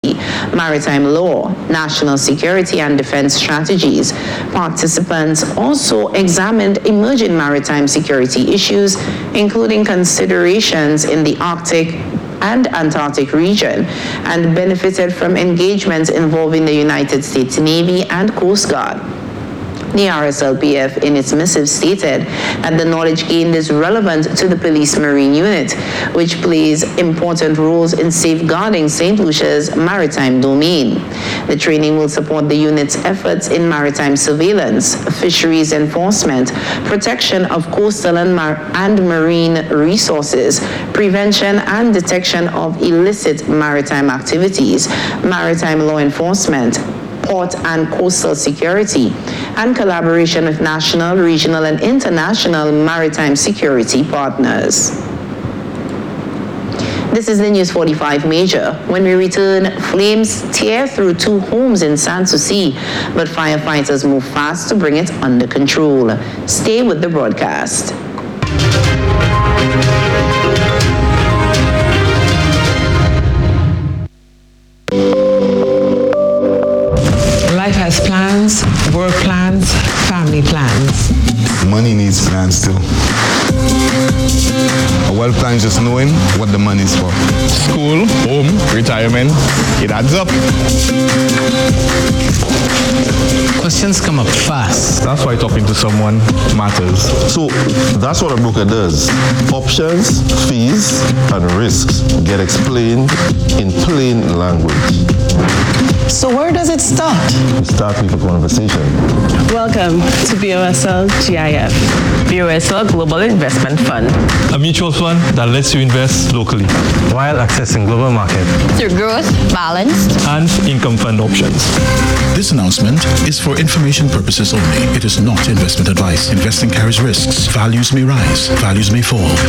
maritime law, national security and defense strategies. Participants also examined emerging maritime security issues, including considerations in the Arctic and Antarctic region, and benefited from engagements involving the United States Navy and Coast Guard. The RSLPF in its missive stated that the knowledge gained is relevant to the Police Marine Unit, which plays important roles in safeguarding St. Lucia's maritime domain. The training will support the unit's efforts in maritime surveillance, fisheries enforcement, protection of coastal and marine resources, prevention and detection of illicit maritime activities, maritime law enforcement, port and coastal security, and collaboration with national, regional, and international maritime security partners. This is the News 45 Major. When we return, flames tear through 2 homes in Sanssouci, but firefighters move fast to bring it under control. Stay with the broadcast. Life has plans, work plans, family plans. Money needs plans too. A well plan is just knowing what the money is for. School, home, retirement, it adds up. Questions come up fast. That's why talking to someone matters. So that's what a broker does. Options, fees, and risks get explained in plain language. So where does it start? We start with a conversation. Welcome to BOSL GIF. BOSL Global Investment Fund. A mutual fund that lets you invest locally While accessing global market. Through growth, balanced, and income fund options. This announcement is for information purposes only. It is not investment advice. Investing carries risks. Values may rise, values may fall.